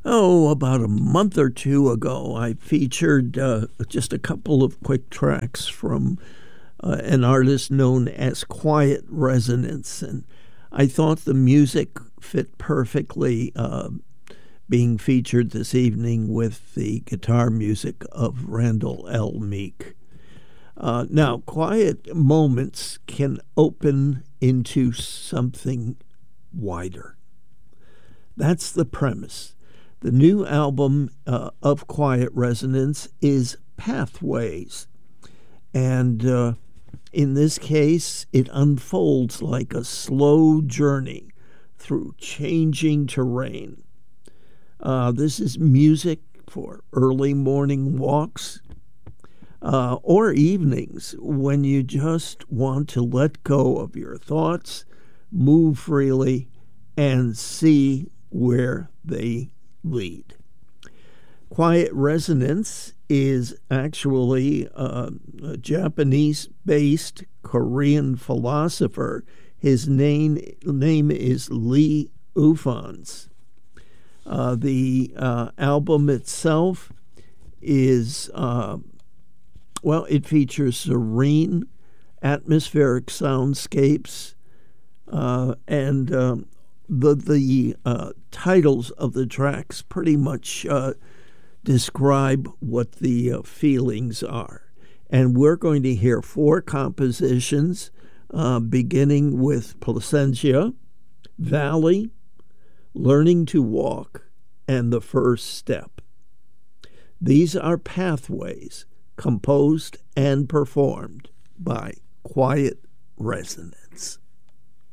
Oh, about a month or two ago, I featured just a couple of quick tracks from an artist known as Quiet Resonance, and I thought the music fit perfectly being featured this evening with the guitar music of Randall L. Meek. Now, quiet moments can open into something wider. That's the premise. The new album of Quiet Resonance is Pathways. And in this case, it unfolds like a slow journey through changing terrain. This is music for early morning walks or evenings when you just want to let go of your thoughts, move freely, and see where they lead. Quiet Resonance is actually a Japanese-based Korean philosopher. His name is Lee Ufans. The album itself is, it features serene, atmospheric soundscapes, and the titles of the tracks pretty much describe what the feelings are. And we're going to hear 4 compositions, beginning with Placentia, Valley, Learning to Walk, and The First Step. These are Pathways, composed and performed by Quiet Resonance.